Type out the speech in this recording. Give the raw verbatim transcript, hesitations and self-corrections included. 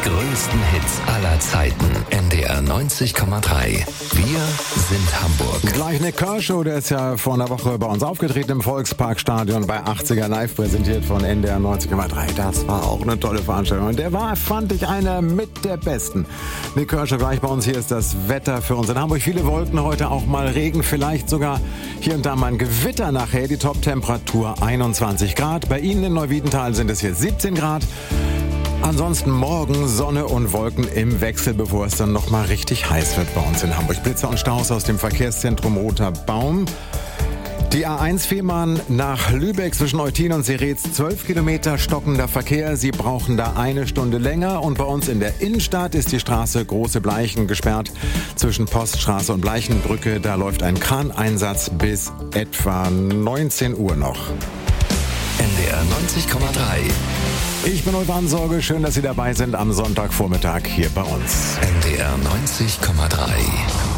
größten Hits aller Zeiten. N D R neunzig Komma drei. Wir sind Hamburg. Gleich Nik Kershaw, der ist ja vor einer Woche bei uns aufgetreten im Volksparkstadion bei achtziger Live, präsentiert von N D R neunzig Komma drei. Das war auch eine tolle Veranstaltung. Und der war, fand ich, einer mit der besten. Nik Kershaw gleich bei uns. Hier ist das Wetter für uns in Hamburg. Viele Wolken, heute auch mal Regen, vielleicht sogar hier und da mal ein Gewitter nachher. Die Top-Temperatur einundzwanzig Grad. Bei Ihnen in Neuwiedental sind es hier siebzehn Grad. Ansonsten morgen Sonne und Wolken im Wechsel, bevor es dann nochmal richtig heiß wird bei uns in Hamburg. Blitzer und Staus aus dem Verkehrszentrum Roter Baum. Die A eins Fehmarn nach Lübeck zwischen Eutin und Seretz, zwölf Kilometer stockender Verkehr. Sie brauchen da eine Stunde länger. Und bei uns in der Innenstadt ist die Straße Große Bleichen gesperrt zwischen Poststraße und Bleichenbrücke. Da läuft ein Kraneinsatz bis etwa neunzehn Uhr noch. N D R neunzig Komma drei. Ich bin Ulf Ansorge. Schön, dass Sie dabei sind am Sonntagvormittag hier bei uns. N D R neunzig Komma drei.